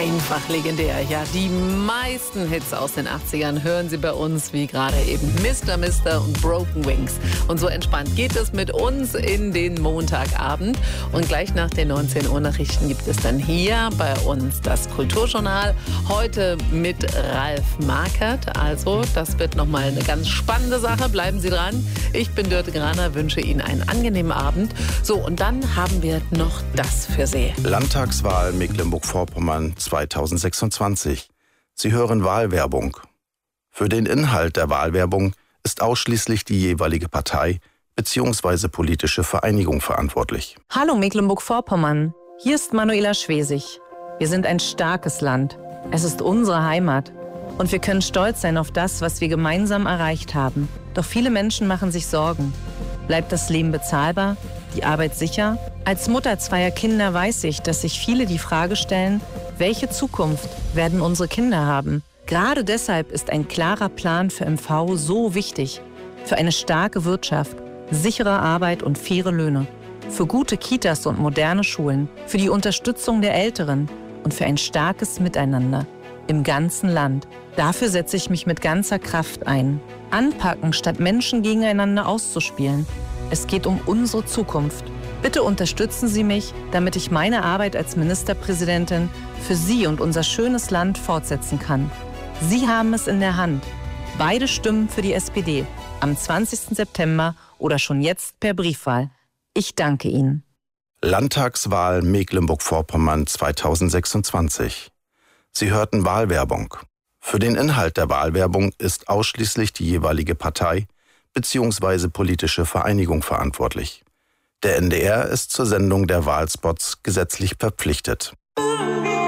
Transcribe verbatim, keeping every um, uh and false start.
Einfach legendär. Ja, die meisten Hits aus den achtzigern hören Sie bei uns, wie gerade eben Mister Mister und Broken Wings. Und so entspannt geht es mit uns in den Montagabend. Und gleich nach den neunzehn Uhr Nachrichten gibt es dann hier bei uns das Kulturjournal. Heute mit Ralf Markert. Also, das wird nochmal eine ganz spannende Sache. Bleiben Sie dran. Ich bin Dörte Graner, wünsche Ihnen einen angenehmen Abend. So, und dann haben wir noch das für Sie. Landtagswahl Mecklenburg-Vorpommern zweitausendsechsundzwanzig. Sie hören Wahlwerbung. Für den Inhalt der Wahlwerbung ist ausschließlich die jeweilige Partei bzw. politische Vereinigung verantwortlich. Hallo Mecklenburg-Vorpommern, hier ist Manuela Schwesig. Wir sind ein starkes Land. Es ist unsere Heimat. Und wir können stolz sein auf das, was wir gemeinsam erreicht haben. Doch viele Menschen machen sich Sorgen. Bleibt das Leben bezahlbar? Die Arbeit sicher? Als Mutter zweier Kinder weiß ich, dass sich viele die Frage stellen, welche Zukunft werden unsere Kinder haben? Gerade deshalb ist ein klarer Plan für M V so wichtig. Für eine starke Wirtschaft, sichere Arbeit und faire Löhne. Für gute Kitas und moderne Schulen. Für die Unterstützung der Älteren und für ein starkes Miteinander. Im ganzen Land. Dafür setze ich mich mit ganzer Kraft ein. Anpacken, statt Menschen gegeneinander auszuspielen. Es geht um unsere Zukunft. Bitte unterstützen Sie mich, damit ich meine Arbeit als Ministerpräsidentin für Sie und unser schönes Land fortsetzen kann. Sie haben es in der Hand. Beide Stimmen für die S P D. Am zwanzigsten September oder schon jetzt per Briefwahl. Ich danke Ihnen. Landtagswahl Mecklenburg-Vorpommern zweitausendsechsundzwanzig. Sie hörten Wahlwerbung. Für den Inhalt der Wahlwerbung ist ausschließlich die jeweilige Partei bzw. politische Vereinigung verantwortlich. Der N D R ist zur Sendung der Wahlspots gesetzlich verpflichtet.